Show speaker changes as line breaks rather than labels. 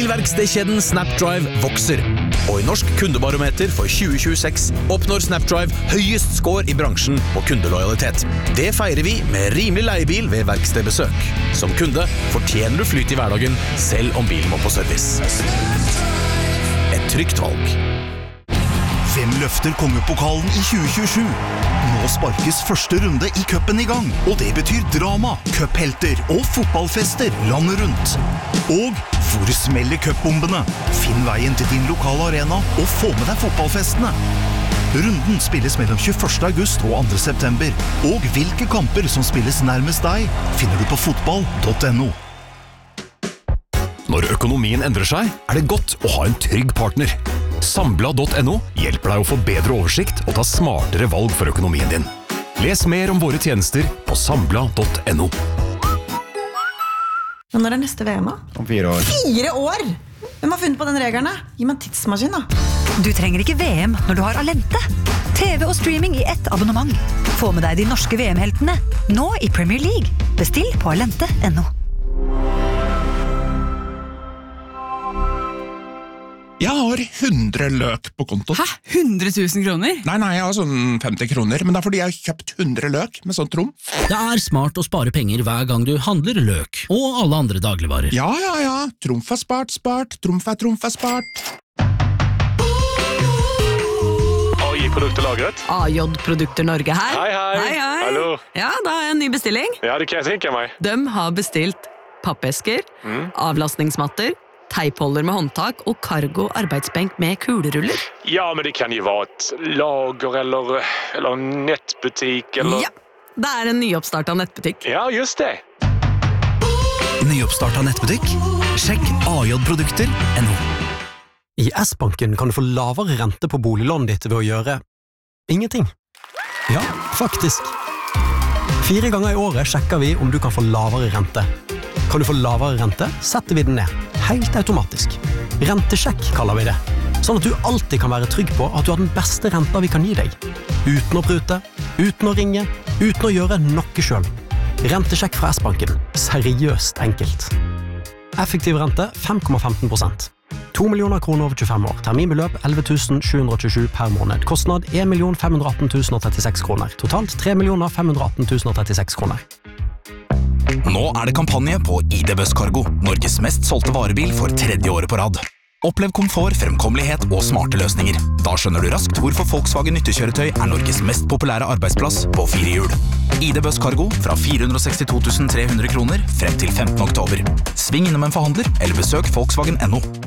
Bilverkstedkjeden Snapdrive vokser, og i Norsk kundebarometer for 2026 oppnår Snapdrive høyest score i bransjen på kundelojalitet. Det feirer vi med rimelig leiebil ved verkstedbesøk. Som kunde fortjener du flyt i hverdagen, selv om bilen må på service. Et trygt valg.
Hvem løfter kongepokalen i 2027? Nå sparkes første runde i cupen i gang, og det betyr drama, cuphelter og fotballfester landet rundt. Og hvor smeller cupbombene? Finn veien til din lokale arena og få med deg fotballfestene. Runden spilles mellom 21. august og 2. september, og hvilke kamper som spilles nærmest deg, finner du på fotball.no.
Når økonomien endrer seg, det godt å ha en trygg partner. Sambla.no hjelper deg å få bedre oversikt og ta smartere valg for økonomien din. Les mer om våre tjenester på sambla.no.
Men når neste VM da?
Om 4 år.
4 år? Hvem har funnet på den reglene? Gi meg en tidsmaskin da.
Du trenger ikke VM når du har Alente. TV og streaming i ett abonnement. Få med deg de norske VM-heltene, nå i Premier League. Bestill på alente.no.
Jeg har 100 løk på konto.
Hæ? 100 000 kroner?
Nei, jeg har sånn 50 kroner, men det er fordi jeg har kjøpt 100 løk med sånn trumf.
Det er smart å spare penger hver gang du handler løk, og alle andre dagligvarer.
Ja. Trumf er spart. Trumf er spart.
AJ-produkter lagret.
AJ-produkter Norge her.
Hei. Hallo.
Ja, da har jeg en ny bestilling.
Ja, det kan jeg tenke meg.
De har bestilt pappesker, avlastningsmatter, teipholder med håndtak og cargo arbeidsbenk med kuleruller.
Ja, men det kan jo være et lager eller nettbutikk eller...
Ja, det er en nyoppstartet nettbutikk.
Ja, just det.
Nyoppstartet nettbutikk? Sjekk AJ-produkter.no. I S-banken kan du få lavere rente på boliglånet ditt ved å gjøre ingenting. Ja, faktisk. 4 ganger i året sjekker vi om du kan få lavere rente. Kan du få lavere rente, setter vi den ned. Helt automatisk. Rentesjekk kaller vi det. Sånn at du alltid kan være trygg på at du har den beste renta vi kan gi deg. Uten å prute, uten å ringe, uten å gjøre noe selv. Rentesjekk fra S-banken. Seriøst enkelt. Effektiv rente 5,15%. 2 millioner kroner over 25 år. Terminbeløp 11 727 per måned. Kostnad 1 518 036 kroner. Totalt 3 518 036 kroner.
Nå det kampanje på ID Busscargo, Norges mest solgte varebil for 3. året på rad. Opplev komfort, fremkommelighet og smarte løsninger. Da skjønner du raskt hvorfor Volkswagen nyttekjøretøy Norges mest populære arbeidsplass på 4 hjul. ID Busscargo fra 462 300 kroner frem til 15. oktober. Sving innom en forhandler eller besøk Volkswagen.no.